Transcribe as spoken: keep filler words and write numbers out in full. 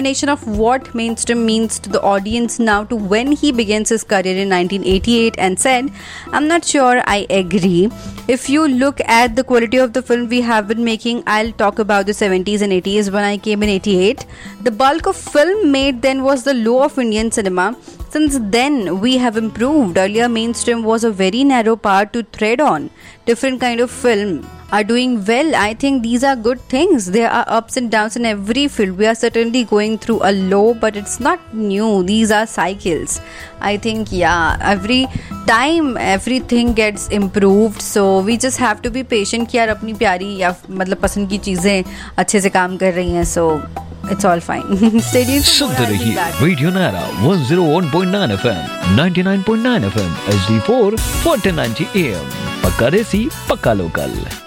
explanation of what mainstream means to the audience now to when he begins his career in nineteen eighty-eight and said, I'm not sure I agree. If you look at the quality of the film we have been making, I'll talk about the seventies and eighties when I came in eighty-eight. The bulk of film made then was the low of Indian cinema. Since then, we have improved. Earlier, mainstream was a very narrow part to tread on. Different kind of film are doing well. I think these are good things. There are ups and downs in every field. We are certainly going through a low, but it's not new. These are cycles. I think, yeah, every time everything gets improved. So we just have to be patient कि यार अपनी प्यारी या मतलब पसंद की चीजें अच्छे से काम कर रही हैं. So it's all fine. Stay tuned for more. सुनते I'll be रहिए back. रेडियो नारा one oh one point nine F M, ninety-nine point nine F M, H D four, fourteen ninety A M. पक्का देसी, पक्का local.